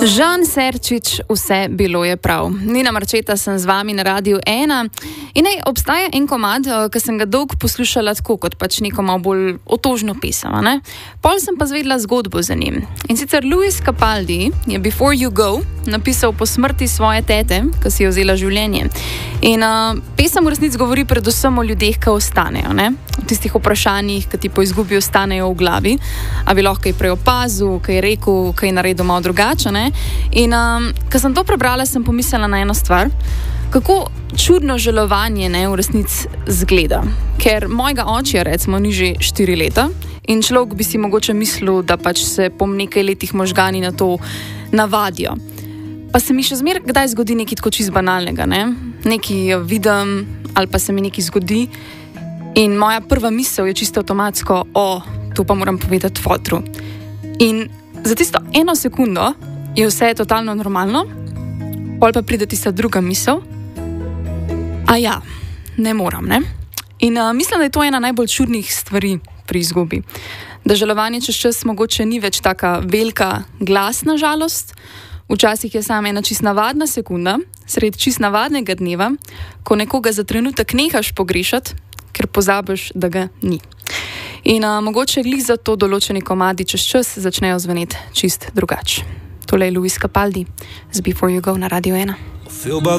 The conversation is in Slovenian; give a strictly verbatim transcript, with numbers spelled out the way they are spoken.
Žan Serčič, vse bilo je prav. Nina Marčeta sem z vami na Radiu ena in naj obstaja en komad, ki sem ga dolgo poslušala tako kot pač neko malo bolj otožno pesem. Ne? Pol sem pa zvedla zgodbo za njim. In sicer Lewis Capaldi je Before You Go napisal po smrti svoje tete, ki si je vzela življenje. In uh, pesem v resnici govori predvsem o ljudeh, ki ostanejo. Ne? O tistih vprašanjih, ki ti po izgubi ostanejo v glavi. A bi lahko kaj prej opazil, kaj rekel, kaj naredil malo drugače. Ne? In um, ko sem to prebrala, sem pomislila na eno stvar, kako čudno žalovanje ne, v resnici zgleda. Ker mojega očija, recimo, ni že štiri leta in človek bi si mogoče mislil, da pač se po nekaj letih možgani na to navadijo. Pa se mi še zmer kdaj zgodi nekaj tako čisto banalnega, ne? Nekaj vidim ali pa se mi nekaj zgodi in moja prva misel je čisto avtomatsko, o, to pa moram povedati fotru. In za tisto eno sekundo je vse totalno normalno, pol pa pride tista druga misel, a ja, ne moram, ne? In uh, mislim, da je to ena najbolj čudnih stvari pri izgubi. Da žalovanje čez čas mogoče ni več taka velika glasna žalost, včasih je sama ena čist navadna sekunda, sredi čist navadnega dneva, ko nekoga za trenutek nehaš pogrešati, ker pozabiš, da ga ni. In uh, mogoče glih za to določeni komadi čez čas začnejo zveneti čist drugače. Tole je Lewis Capaldi z Before You Go na Radiu ena.